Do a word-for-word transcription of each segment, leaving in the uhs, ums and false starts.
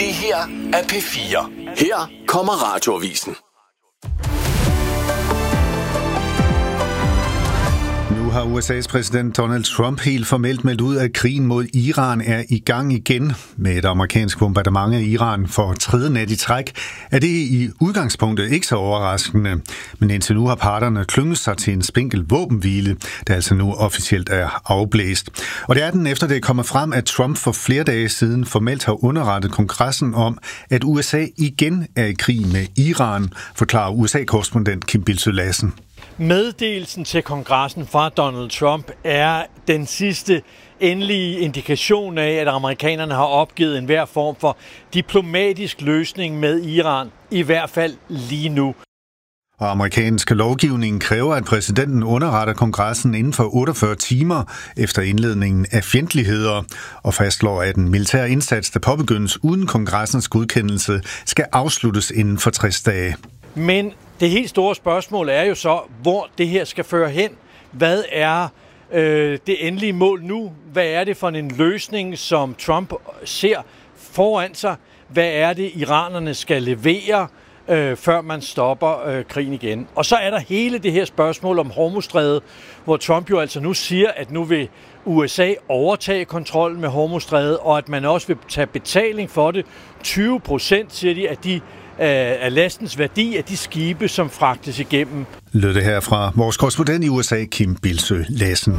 Det her er P fire. Her kommer Radioavisen. Nu har U S A's præsident Donald Trump helt formelt meldt ud, at krigen mod Iran er i gang igen. Med et amerikansk bombardement af Iran for tredje nat i træk, er det i udgangspunktet ikke så overraskende. Men indtil nu har parterne klynget sig til en spinkel våbenhvile, der altså nu officielt er afblæst. Og det er den efter det er kommet frem, at Trump for flere dage siden formelt har underrettet kongressen om, at U S A igen er i krig med Iran, forklarer U S A-korrespondent Kim Bildsøe Lassen. Meddelelsen til kongressen fra Donald Trump er den sidste endelige indikation af, at amerikanerne har opgivet enhver form for diplomatisk løsning med Iran, i hvert fald lige nu. Og amerikansk lovgivning kræver, at præsidenten underretter kongressen inden for otteogfyrre timer efter indledningen af fjendtligheder, og fastslår, at en militær indsats, der påbegyndes uden kongressens godkendelse, skal afsluttes inden for tres dage. Men det helt store spørgsmål er jo så, hvor det her skal føre hen. Hvad er øh, det endelige mål nu? Hvad er det for en løsning, som Trump ser foran sig? Hvad er det, iranerne skal levere, øh, før man stopper øh, krigen igen? Og så er der hele det her spørgsmål om Hormuzstrædet, hvor Trump jo altså nu siger, at nu vil U S A overtage kontrollen med Hormuzstrædet, og at man også vil tage betaling for det. tyve procent, siger de, at de af lastens værdi af de skibe, som fragtes igennem. Lød det her fra vores korrespondent i U S A, Kim Bildsøe Lassen.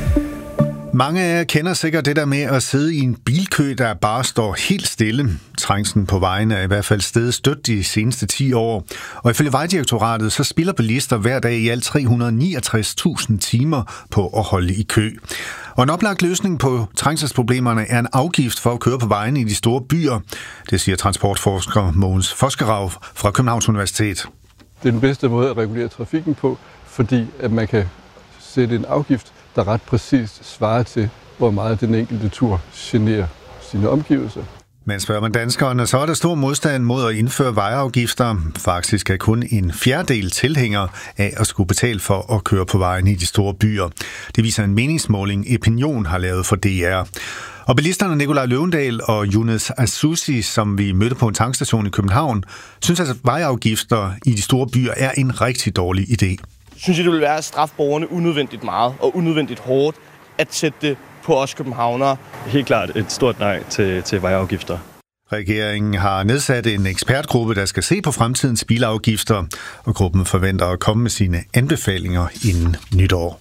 Mange af jer kender sikkert det der med at sidde i en bilkø, der bare står helt stille. Trængslen på vejen er i hvert fald steget stødt de seneste ti år. Og ifølge Vejdirektoratet, så spilder bilister hver dag i alt tre hundrede og niogtres tusind timer på at holde i kø. Og en oplagt løsning på trængselsproblemerne er en afgift for at køre på vejene i de store byer. Det siger transportforsker Mogens Fosgerau fra Københavns Universitet. Det er den bedste måde at regulere trafikken på, fordi at man kan sætte en afgift, der ret præcist svarer til, hvor meget den enkelte tur generer sine omgivelser. Men spørger man danskerne, så er der stor modstand mod at indføre vejafgifter. Faktisk er kun en fjerdedel tilhænger af at skulle betale for at køre på vejen i de store byer. Det viser en meningsmåling, Opinion har lavet for D R. Og bilisterne Nikolaj Løvendal og Younes Azusi, som vi mødte på en tankstation i København, synes altså, at vejafgifter i de store byer er en rigtig dårlig idé. Synes jeg, det vil være at straffe borgerne unødvendigt meget og unødvendigt hårdt at sætte det på os københavnere. Helt klart et stort nej til, til vejafgifter. Regeringen har nedsat en ekspertgruppe, der skal se på fremtidens bilafgifter, og gruppen forventer at komme med sine anbefalinger inden nytår.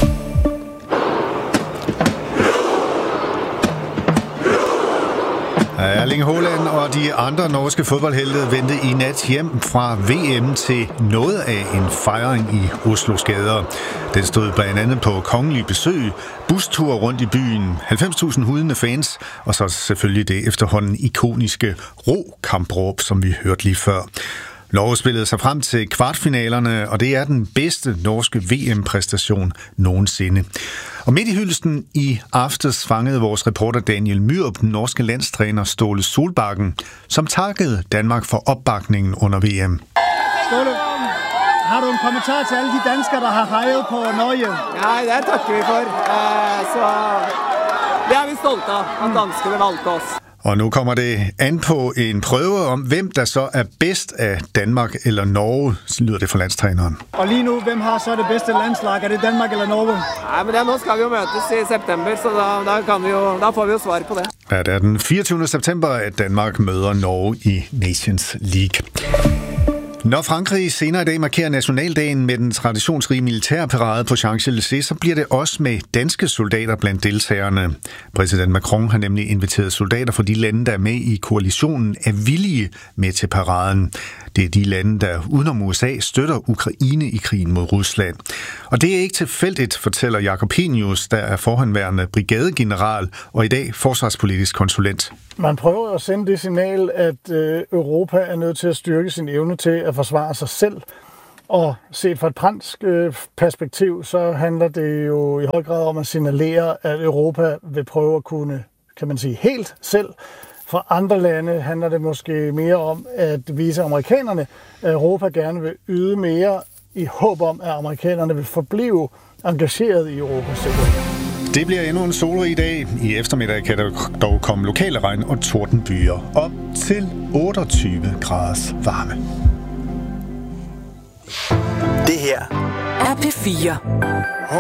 Erling Haaland og de andre norske fodboldhelte vendte i nat hjem fra V M til noget af en fejring i Oslos gader. Den stod blandt andet på kongelig besøg, bustur rundt i byen, halvfems tusind hudende fans, og så selvfølgelig det efterhånden ikoniske ro-kampråb, som vi hørte lige før. Norge spillede sig frem til kvartfinalerne, og det er den bedste norske V M-præstation nogensinde. Og midt i hyldesten i aftes fangede vores reporter Daniel Myrup den norske landstræner Ståle Solbakken, som takkede Danmark for opbakningen under V M. Ståle, har du en kommentar til alle de danskere, der har hejet på Norge? Nej, det takker vi for. Så det er vi stolte af, at danskerne valgte os. Og nu kommer det an på en prøve om, hvem der så er bedst af Danmark eller Norge, lyder det fra landstræneren. Og lige nu, hvem har så det bedste landslag? Er det Danmark eller Norge? Nej, men det, nu skal vi jo mødes i september, så da, da, kan vi jo, da får vi jo svar på det. Ja, det er den fireogtyvende september, at Danmark møder Norge i Nations League. Når Frankrig senere i dag markerer nationaldagen med den traditionsrige militærparade på Champs-Élysées, så bliver det også med danske soldater blandt deltagerne. Præsident Macron har nemlig inviteret soldater fra de lande, der er med i koalitionen, er villige med til paraden. Det er de lande, der udenom U S A støtter Ukraine i krigen mod Rusland. Og det er ikke tilfældigt, fortæller Jakob Penius, der er forhenværende brigadegeneral og i dag forsvarspolitisk konsulent. Man prøver at sende det signal, at Europa er nødt til at styrke sin evne til at forsvare sig selv. Og set fra et fransk perspektiv, så handler det jo i høj grad om at signalere, at Europa vil prøve at kunne, kan man sige, helt selv. For andre lande handler det måske mere om at vise amerikanerne, at Europa gerne vil yde mere i håb om, at amerikanerne vil forblive engageret i Europas sikkerhed. Det bliver endnu en solrig dag. I eftermiddag kan der dog komme lokale regn- og tordenbyer op til otteogtyve graders varme. Det her er P fire.